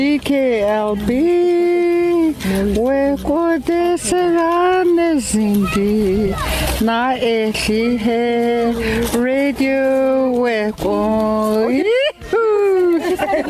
KLB wekode serane zindi na ehi he radio weko